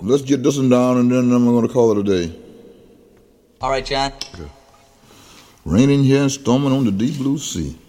let's get this one down and then I'm going to call it a day. All right, John. Okay. Raining here and storming on the deep blue sea.